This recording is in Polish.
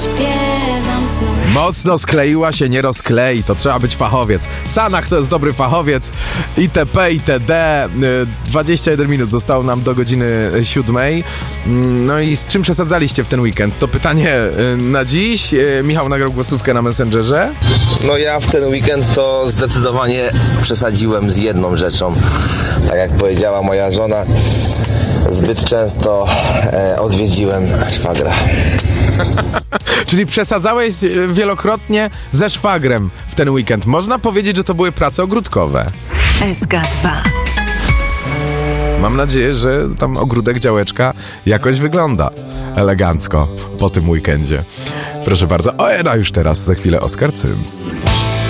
zaśpiewam znów. Mocno skleiła się, nie rozklei, to trzeba być fachowiec. Sanach to jest dobry fachowiec. ITP, ITD. 21 minut zostało nam do godziny 7. No i z czym przesadzaliście w ten weekend? To pytanie na dziś. Michał nagrał głosówkę na Messengerze. No ja w ten weekend to zdecydowanie przesadziłem z jedną rzeczą. Tak jak powiedziała moja żona, zbyt często odwiedziłem szwagra. Czyli przesadzałeś wielokrotnie ze szwagrem w ten weekend. Można powiedzieć, że to były prace ogródkowe. SK2. Mam nadzieję, że tam ogródek, działeczka jakoś wygląda elegancko po tym weekendzie. Proszę bardzo. A już teraz, za chwilę Oskar Cyms.